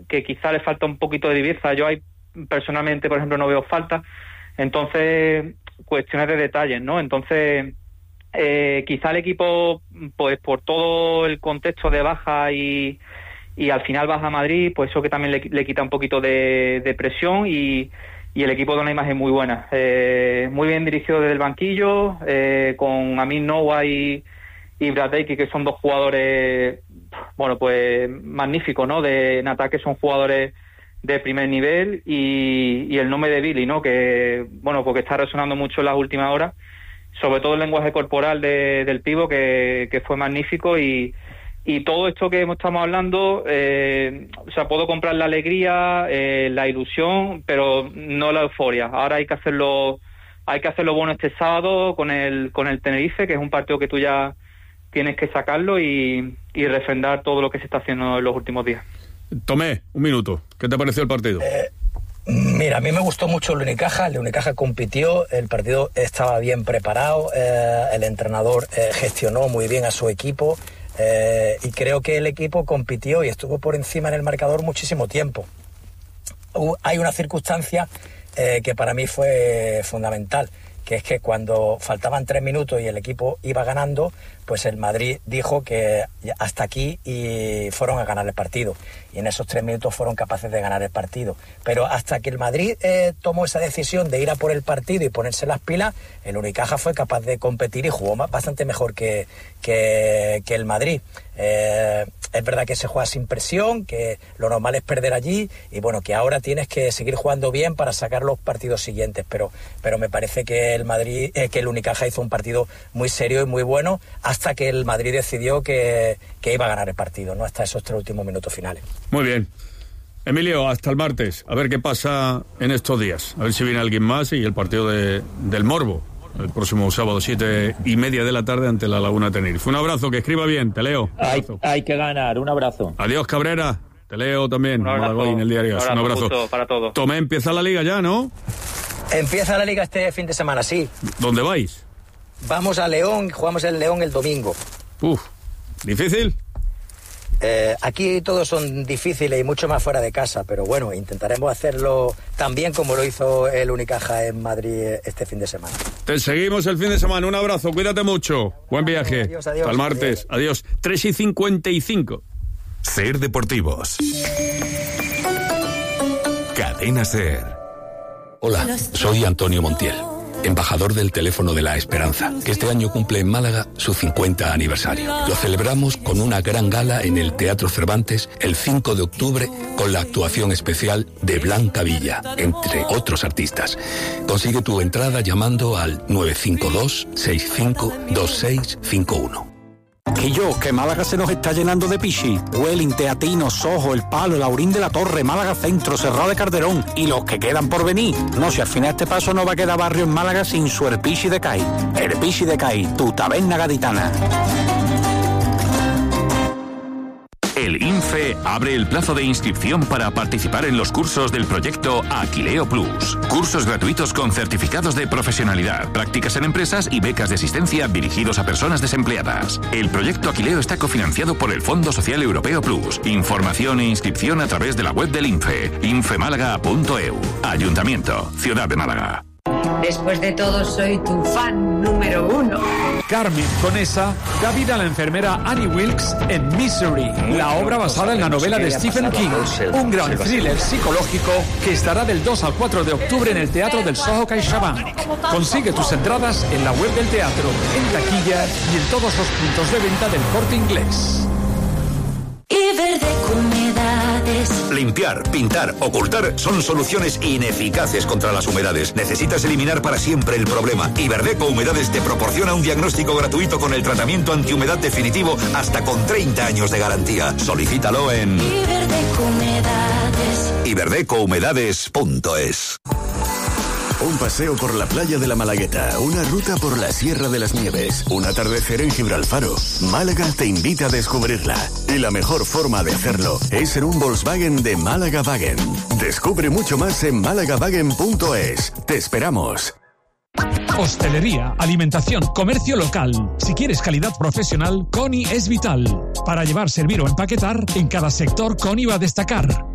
que quizá le falta un poquito de viveza. Yo personalmente, por ejemplo, no veo falta. Entonces, cuestiones de detalles, ¿no? Entonces, quizá el equipo, pues por todo el contexto de baja y al final baja Madrid, pues eso que también le quita un poquito de presión y el equipo da una imagen muy buena. Muy bien dirigido desde el banquillo, con Amin Noah y Brad Daker, que son dos jugadores, bueno, pues magníficos, ¿no? En ataque son jugadores de primer nivel y el nombre de Billy, ¿no? Que, bueno, porque está resonando mucho en las últimas horas, sobre todo el lenguaje corporal del pivo, que fue magnífico y todo esto que estamos hablando, o sea, puedo comprar la alegría, la ilusión, pero no la euforia. Ahora hay que hacerlo bueno este sábado con el Tenerife, que es un partido que tú ya tienes que sacarlo y refrendar todo lo que se está haciendo en los últimos días. Tomé, un minuto. ¿Qué te pareció el partido? Mira, a mí me gustó mucho el Unicaja. El Unicaja compitió, el partido estaba bien preparado, el entrenador gestionó muy bien a su equipo. Y creo que el equipo compitió y estuvo por encima en el marcador muchísimo tiempo. Hay una circunstancia que para mí fue fundamental, que es que cuando faltaban 3 minutos y el equipo iba ganando, pues el Madrid dijo que hasta aquí y fueron a ganar el partido. Y en esos 3 minutos fueron capaces de ganar el partido. Pero hasta que el Madrid tomó esa decisión de ir a por el partido y ponerse las pilas, el Unicaja fue capaz de competir y jugó bastante mejor que el Madrid. Es verdad que se juega sin presión, que lo normal es perder allí y bueno, que ahora tienes que seguir jugando bien para sacar los partidos siguientes, pero me parece que el Unicaja hizo un partido muy serio y muy bueno hasta que el Madrid decidió que iba a ganar el partido, ¿no? Hasta esos 3 últimos minutos finales. Muy bien. Emilio, hasta el martes. A ver qué pasa en estos días. A ver si viene alguien más y el partido del Morbo. El próximo sábado, 7:30 de la tarde ante la Laguna Tenerife. Un abrazo, que escriba bien, te leo. Hay que ganar, un abrazo. Adiós, Cabrera. Te leo también. Un abrazo, en el diario. Un abrazo para todos. Tomé, empieza la liga ya, ¿no? Empieza la liga este fin de semana, sí. ¿Dónde vais? Vamos a León, jugamos en León el domingo. ¿Difícil? Aquí todos son difíciles y mucho más fuera de casa, pero bueno, intentaremos hacerlo tan bien como lo hizo el Unicaja en Madrid este fin de semana. Te seguimos el fin de semana, un abrazo, cuídate mucho, buen viaje. Adiós. Hasta el martes, adiós. 3:55. Ser Deportivos. Cadena Ser. Hola, soy Antonio Montiel, embajador del Teléfono de la Esperanza, que este año cumple en Málaga su 50 aniversario. Lo celebramos con una gran gala en el Teatro Cervantes el 5 de octubre con la actuación especial de Blanca Villa, entre otros artistas. Consigue tu entrada llamando al 952 65 2651. Que Málaga se nos está llenando de pichi. Welling, Teatino, Sojo, El Palo, Laurín de la Torre, Málaga Centro, Cerrado de Calderón y los que quedan por venir. No, si al final este paso no va a quedar barrio en Málaga sin su El Pichi de Cai. El Pichi de Cai, tu taberna gaditana. El INFE abre el plazo de inscripción para participar en los cursos del proyecto Aquileo Plus. Cursos gratuitos con certificados de profesionalidad, prácticas en empresas y becas de asistencia dirigidos a personas desempleadas. El proyecto Aquileo está cofinanciado por el Fondo Social Europeo Plus. Información e inscripción a través de la web del INFE, infemálaga.eu. Ayuntamiento, Ciudad de Málaga. Después de todo, soy tu fan número 1. Carmen Conesa da vida a la enfermera Annie Wilkes en Misery, la obra basada en la novela de Stephen King, un gran thriller psicológico que estará del 2 al 4 de octubre en el Teatro del Soho CaixaBank. Consigue tus entradas en la web del teatro, en taquilla y en todos los puntos de venta del Corte Inglés. Iberdeco Humedades. Limpiar, pintar, ocultar son soluciones ineficaces contra las humedades. Necesitas eliminar para siempre el problema. Iberdeco Humedades te proporciona un diagnóstico gratuito con el tratamiento antihumedad definitivo hasta con 30 años de garantía. Solicítalo en Iberdeco Humedades. iberdecohumedades.es. Un paseo por la playa de la Malagueta, una ruta por la Sierra de las Nieves, un atardecer en Gibralfaro. Málaga te invita a descubrirla. Y la mejor forma de hacerlo es en un Volkswagen de Málaga Wagen. Descubre mucho más en málagawagen.es. Te esperamos. Hostelería, alimentación, comercio local. Si quieres calidad profesional, CONI es vital. Para llevar, servir o empaquetar, en cada sector CONI va a destacar.